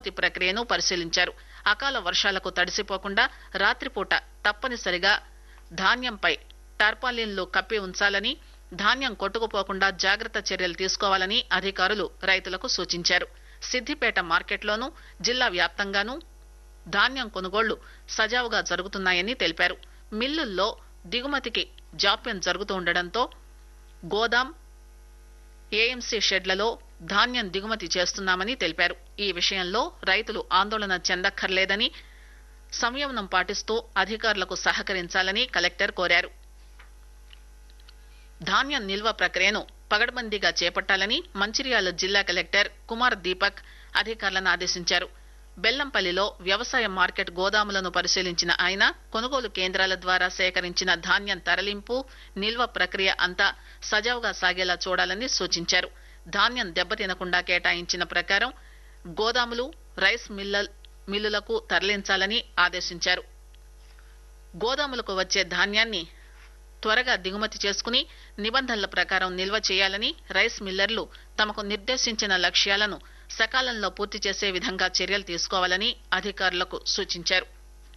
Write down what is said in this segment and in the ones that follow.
దిగుమతి ప్రక్రియను పరిశీలించారు. అకాల వర్షాలకు తడిసిపోకుండా రాత్రిపూట తప్పనిసరిగా ధాన్యంపై టార్పాలిన్లు కప్పి ఉంచాలని, ధాన్యం కొట్టుకుపోకుండా జాగ్రత్త చర్యలు తీసుకోవాలని అధికారులు రైతులకు సూచించారు. సిద్దిపేట మార్కెట్లోనూ జిల్లా వ్యాప్తంగానూ ధాన్యం కొనుగోళ్లు సజావుగా జరుగుతున్నాయని తెలిపారు. మిల్లుల్లో దిగుమతికి జాప్యం జరుగుతుండటంతో గోదాం, ఏఎంసీ షెడ్లలో ధాన్యం దిగుమతి చేస్తున్నామని తెలిపారు. ఈ విషయంలో రైతులు ఆందోళన చెందక్కర్లేదని, సంయమనం పాటిస్తూ అధికారులకు సహకరించాలని కలెక్టర్ కోరారు. ధాన్యం నిల్వ ప్రక్రియను పగడ్బందీగా చేపట్టాలని మంచిర్యాల జిల్లా కలెక్టర్ కుమార్ దీపక్ అధికారులను ఆదేశించారు. బెల్లంపల్లిలో వ్యవసాయ మార్కెట్ గోదాములను పరిశీలించిన ఆయన కొనుగోలు కేంద్రాల ద్వారా సేకరించిన ధాన్యం తరలింపు, నిల్వ ప్రక్రియ అంతా సజావుగా సాగేలా చూడాలని సూచించారు. ధాన్యం దెబ్బతినకుండా కేటాయించిన ప్రకారం గోదాములు, రైస్ మిల్లులకు తరలించాలని ఆదేశించారు. గోదాములకు వచ్చే ధాన్యాన్ని త్వరగా దిగుమతి చేసుకుని నిబంధనల ప్రకారం నిల్వ చేయాలని, రైస్ మిల్లర్లు తమకు నిర్దేశించిన లక్ష్యాలను సకాలంలో పూర్తి చేసే విధంగా చర్యలు తీసుకోవాలని అధికారులకు సూచించారు.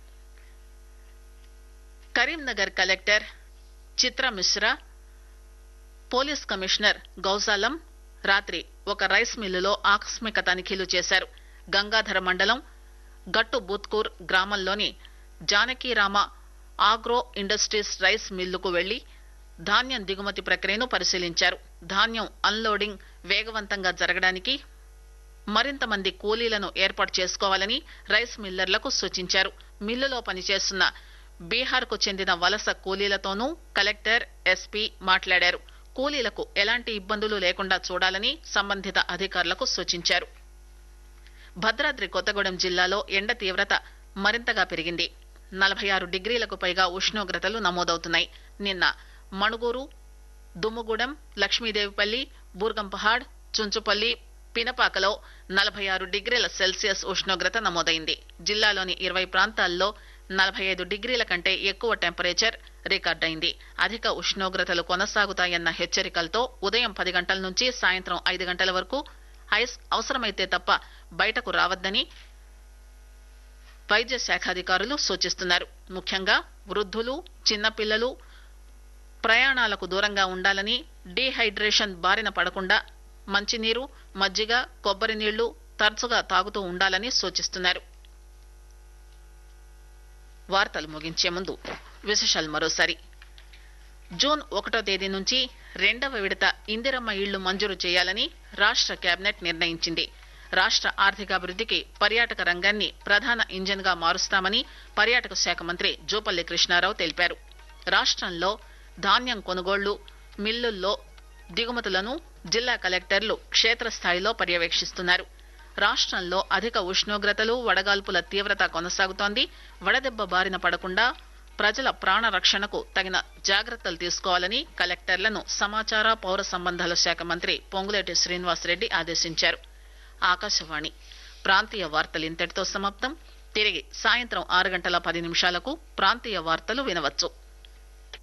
కరీంనగర్ కలెక్టర్ చిత్ర మిశ్రా, పోలీస్ కమిషనర్ గౌసాలం రాత్రి ఒక రైస్ మిల్లులో ఆకస్మిక తనిఖీలు చేశారు. గంగాధర మండలం గట్టు బూత్కూర్ గ్రామంలోని జానకీరామ ఆగ్రో ఇండస్ట్రీస్ రైస్ మిల్లుకు వెళ్లి ధాన్యం దిగుమతి ప్రక్రియను పరిశీలించారు. ధాన్యం అన్లోడింగ్ వేగవంతంగా జరగడానికి మరింత మంది కూలీలను ఏర్పాటు చేసుకోవాలని రైస్ మిల్లర్లకు సూచించారు. మిల్లులో పనిచేస్తున్న బీహార్ కు చెందిన వలస కూలీలతోనూ కలెక్టర్, ఎస్పీ మాట్లాడారు. కూలీలకు ఎలాంటి ఇబ్బందులు లేకుండా చూడాలని సంబంధిత అధికారులకు సూచించారు. భద్రాద్రి కొత్తగూడెం జిల్లాలో ఎండ తీవ్రత మరింతగా పెరిగింది. 46 డిగ్రీలకు పైగా ఉష్ణోగ్రతలు నమోదవుతున్నాయి. నిన్న మణుగూరు, దుమ్ముగూడెం, లక్ష్మీదేవిపల్లి, బూర్గంపహాడ్, చుంచుపల్లి, పినపాకలో 46 డిగ్రీల సెల్సియస్ ఉష్ణోగ్రత నమోదైంది. జిల్లాలోని 20 ప్రాంతాల్లో 45 డిగ్రీల కంటే ఎక్కువ టెంపరేచర్ రికార్డైంది. అధిక ఉష్ణోగ్రతలు కొనసాగుతాయన్న హెచ్చరికలతో ఉదయం 10 గంటల నుంచి సాయంత్రం 5 గంటల వరకు అవసరమైతే తప్ప బయటకు రావద్దని వైద్య శాఖాధికారులు సూచిస్తున్నారు. ముఖ్యంగా వృద్ధులు, చిన్నపిల్లలు ప్రయాణాలకు దూరంగా ఉండాలని, డీహైడ్రేషన్ బారిన పడకుండా మంచినీరు, మజ్జిగ, కొబ్బరి నీళ్లు తరచుగా తాగుతూ ఉండాలని సూచిస్తున్నారు. వార్తలు ముగించే ముందు విశేషాలు మరోసారి. జూన్ 1వ తేదీ నుంచి 2వ విడత ఇందిరమ్మ ఇళ్లు మంజూరు చేయాలని రాష్ట్ర కేబినెట్ నిర్ణయించింది. రాష్ట్ర ఆర్థికాభివృద్ధికి పర్యాటక రంగాన్ని ప్రధాన ఇంజన్ గా మారుస్తామని పర్యాటక శాఖ మంత్రి జూపల్లి కృష్ణారావు తెలిపారు. రాష్ట్రంలో ధాన్యం కొనుగోళ్లు, మిల్లుల్లో దిగుమతులను జిల్లా కలెక్టర్లు క్షేత్రస్థాయిలో పర్యవేక్షిస్తున్నారు. రాష్ట్రంలో అధిక ఉష్ణోగ్రతలు, వడగాల్పుల తీవ్రత కొనసాగుతోంది. వడదెబ్బ బారిన పడకుండా ప్రజల ప్రాణ రక్షణకు తగిన జాగ్రత్తలు తీసుకోవాలని కలెక్టర్లను సమాచార, పౌర సంబంధాల శాఖ మంత్రి పొంగులేటి శ్రీనివాసరెడ్డి ఆదేశించారు. ఆకాశవాణి ప్రాంతీయ వార్తలు ఇంతటితో సమాప్తం. తిరిగి సాయంత్రం 6 గంటల 10 నిమిషాలకు ప్రాంతీయ వార్తలు వినవచ్చు.